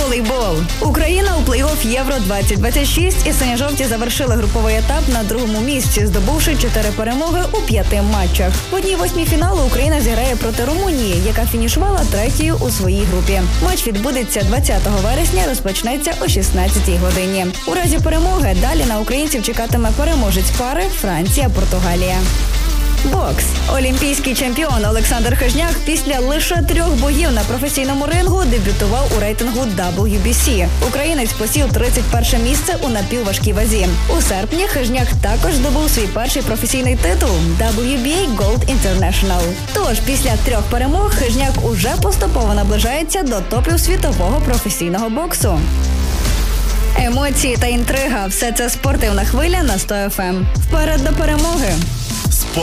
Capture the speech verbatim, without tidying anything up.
Волейбол. Україна у плей-офф Євро двадцять двадцять шість і синьо-жовті завершили груповий етап на другому місці, здобувши чотири перемоги у п'яти матчах. В одній восьмій фіналу Україна зіграє проти Румунії, яка фінішувала третьою у своїй групі. Матч відбудеться двадцятого вересня, розпочнеться о шістнадцятій годині. У разі перемоги далі на українців чекатиме переможець пари Франція-Португалія. Бокс. Олімпійський чемпіон Олександр Хижняк після лише трьох боїв на професійному рингу дебютував у рейтингу дабл ю бі сі. Українець посів тридцять перше місце у напівважкій вазі. У серпні Хижняк також здобув свій перший професійний титул – дабл ю бі ей Gold International. Тож, після трьох перемог Хижняк уже поступово наближається до топів світового професійного боксу. Емоції та інтрига – все це спортивна хвиля на сто еф ем. Вперед до перемоги!